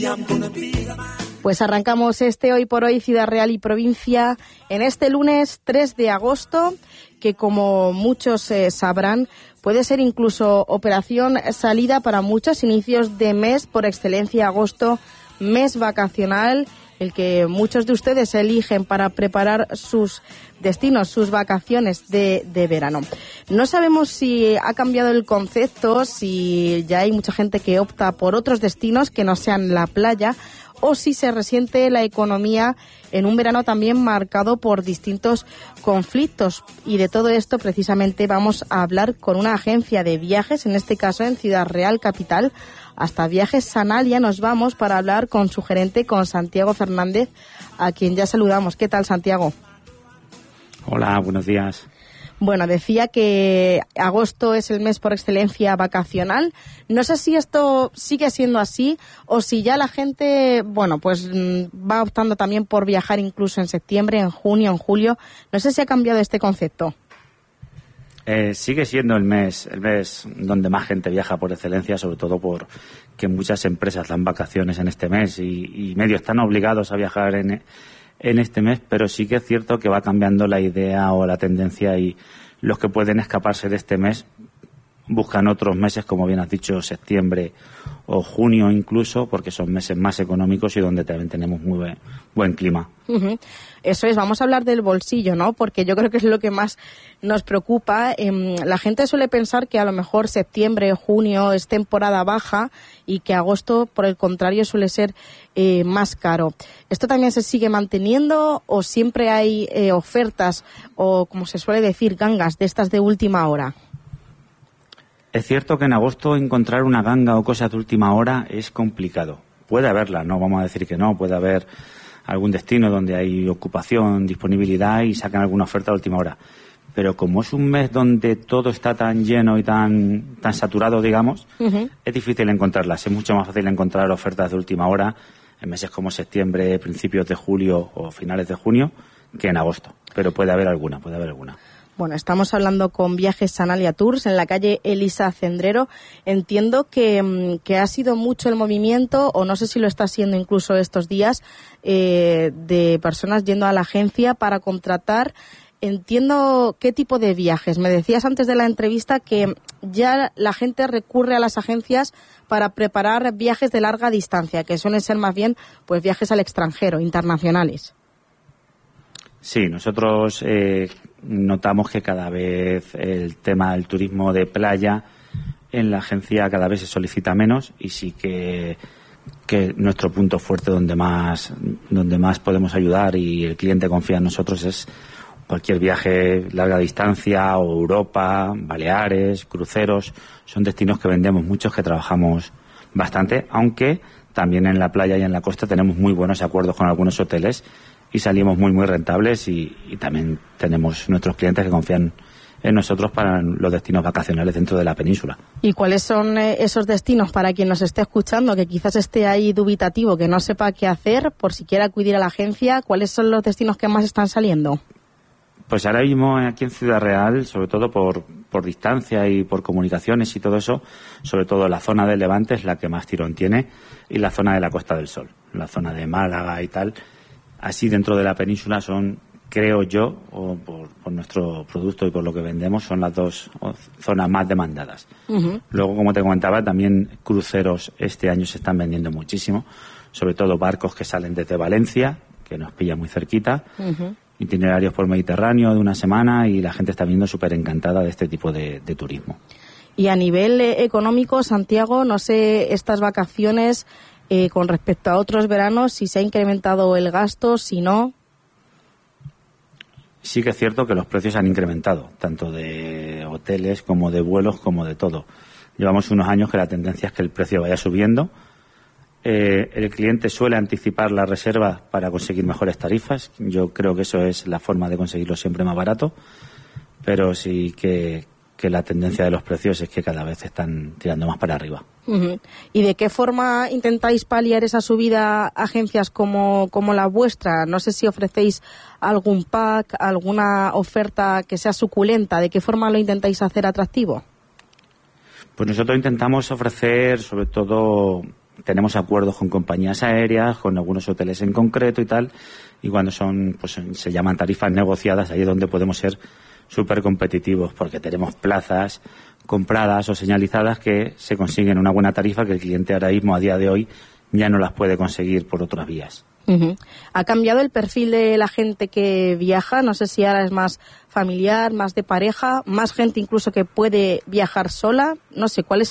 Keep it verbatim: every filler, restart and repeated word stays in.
Pues arrancamos este Hoy por Hoy Ciudad Real y Provincia en este lunes tres de agosto, que como muchos eh, sabrán, puede ser incluso operación salida para muchos inicios de mes por excelencia. Agosto, mes vacacional, el que muchos de ustedes eligen para preparar sus destinos, sus vacaciones de, de verano. No sabemos si ha cambiado el concepto, si ya hay mucha gente que opta por otros destinos que no sean la playa, o si se resiente la economía en un verano también marcado por distintos conflictos. Y de todo esto precisamente vamos a hablar con una agencia de viajes, en este caso en Ciudad Real Capital. Hasta Viajes Sanalia nos vamos para hablar con su gerente, con Santiago Fernández, a quien ya saludamos. ¿Qué tal, Santiago? Hola, buenos días. Bueno, decía que agosto es el mes por excelencia vacacional. No sé si esto sigue siendo así o si ya la gente, bueno, pues va optando también por viajar incluso en septiembre, en junio, en julio. No sé si ha cambiado este concepto. Eh, sigue siendo el mes, el mes donde más gente viaja por excelencia, sobre todo por que muchas empresas dan vacaciones en este mes y, y medio están obligados a viajar en en este mes, pero sí que es cierto que va cambiando la idea o la tendencia y los que pueden escaparse de este mes buscan otros meses, como bien has dicho, septiembre o junio incluso, porque son meses más económicos y donde también tenemos muy buen, buen clima. Uh-huh. Eso es, vamos a hablar del bolsillo, ¿no? Porque yo creo que es lo que más nos preocupa. Eh, la gente suele pensar que a lo mejor septiembre, junio es temporada baja y que agosto, por el contrario, suele ser eh, más caro. ¿Esto también se sigue manteniendo o siempre hay eh, ofertas o, como se suele decir, gangas de estas de última hora? Es cierto que en agosto encontrar una ganga o cosas de última hora es complicado. Puede haberla, no vamos a decir que no, puede haber algún destino donde hay ocupación, disponibilidad y sacan alguna oferta de última hora. Pero como es un mes donde todo está tan lleno y tan tan saturado, digamos, uh-huh. es difícil encontrarlas. Es mucho más fácil encontrar ofertas de última hora en meses como septiembre, principios de julio o finales de junio que en agosto. Pero puede haber alguna, puede haber alguna. Bueno, estamos hablando con Viajes Sanalia Tours en la calle Elisa Cendrero. Entiendo que, que ha sido mucho el movimiento, o no sé si lo está siendo incluso estos días, eh, de personas yendo a la agencia para contratar. Entiendo qué tipo de viajes. Me decías antes de la entrevista que ya la gente recurre a las agencias para preparar viajes de larga distancia, que suelen ser más bien pues viajes al extranjero, internacionales. Sí, nosotros eh, notamos que cada vez el tema del turismo de playa en la agencia cada vez se solicita menos y sí que, que nuestro punto fuerte donde más donde más podemos ayudar y el cliente confía en nosotros es cualquier viaje larga distancia o Europa, Baleares, cruceros. Son destinos que vendemos muchos, que trabajamos bastante, aunque también en la playa y en la costa tenemos muy buenos acuerdos con algunos hoteles y salimos muy, muy rentables y, y también tenemos nuestros clientes que confían en nosotros para los destinos vacacionales dentro de la península. ¿Y cuáles son eh, esos destinos para quien nos esté escuchando, que quizás esté ahí dubitativo, que no sepa qué hacer, por si quiere acudir a la agencia? ¿Cuáles son los destinos que más están saliendo? Pues ahora mismo aquí en Ciudad Real, sobre todo por, por distancia y por comunicaciones y todo eso, sobre todo la zona del Levante es la que más tirón tiene y la zona de la Costa del Sol, la zona de Málaga y tal. Así dentro de la península son, creo yo, o por, por nuestro producto y por lo que vendemos, son las dos zonas más demandadas. Uh-huh. Luego, como te comentaba, también cruceros este año se están vendiendo muchísimo, sobre todo barcos que salen desde Valencia, que nos pilla muy cerquita, uh-huh. itinerarios por Mediterráneo de una semana y la gente está viendo súper encantada de este tipo de, de turismo. Y a nivel eh, económico, Santiago, no sé, estas vacaciones... Eh, con respecto a otros veranos, si se ha incrementado el gasto, si no. Sí que es cierto que los precios han incrementado, tanto de hoteles como de vuelos como de todo. Llevamos unos años que la tendencia es que el precio vaya subiendo. Eh, el cliente suele anticipar la reserva para conseguir mejores tarifas. Yo creo que eso es la forma de conseguirlo siempre más barato, pero sí que, que la tendencia de los precios es que cada vez están tirando más para arriba. Uh-huh. ¿Y de qué forma intentáis paliar esa subida a agencias como, como la vuestra? No sé si ofrecéis algún pack, alguna oferta que sea suculenta. ¿De qué forma lo intentáis hacer atractivo? Pues nosotros intentamos ofrecer sobre todo tenemos acuerdos con compañías aéreas, con algunos hoteles en concreto y tal, y cuando son, pues se llaman tarifas negociadas, ahí es donde podemos ser súper competitivos, porque tenemos plazas compradas o señalizadas que se consiguen una buena tarifa que el cliente ahora mismo, a día de hoy, ya no las puede conseguir por otras vías. Uh-huh. ¿Ha cambiado el perfil de la gente que viaja? No sé si ahora es más familiar, más de pareja, más gente incluso que puede viajar sola. No sé, ¿cuál es